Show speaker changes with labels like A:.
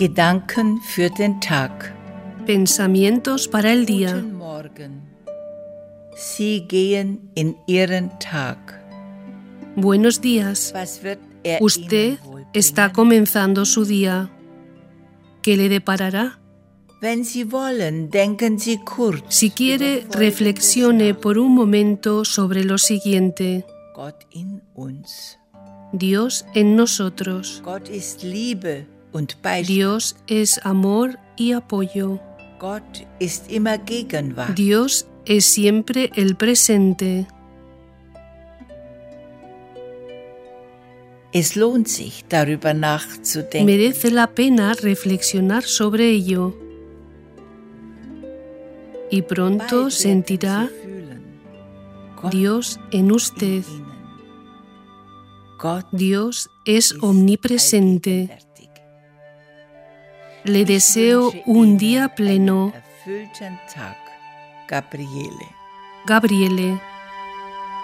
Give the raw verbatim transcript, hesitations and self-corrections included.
A: Gedanken für den Tag.
B: Pensamientos para el día.
A: Guten Morgen. Sie gehen in Ihren Tag.
B: Buenos días.
A: Was wird er
B: Usted
A: Ihnen wohl
B: está
A: bringen?
B: comenzando su día. ¿Qué le deparará?
A: Wenn Sie wollen, denken Sie kurz.
B: Si quiere,
A: über Folgendes
B: reflexione
A: nach.
B: por un momento sobre lo siguiente.
A: Gott in uns.
B: Dios en nosotros.
A: Gott ist Liebe und Beistand.
B: Dios es amor y apoyo.
A: Gott ist immer Gegenwart.
B: Dios es siempre el presente.
A: Es lohnt sich, darüber nachzudenken.
B: Merece la pena reflexionar sobre ello. Y pronto
A: Bald
B: sentirá
A: werden Sie fühlen. Gott
B: Dios en usted.
A: in Ihnen. Gott
B: Dios es
A: ist
B: omnipresente.
A: allgegenwärtig.
B: Le deseo un día pleno.
A: Einen erfüllten Tag, Gabriele.
B: Gabriele.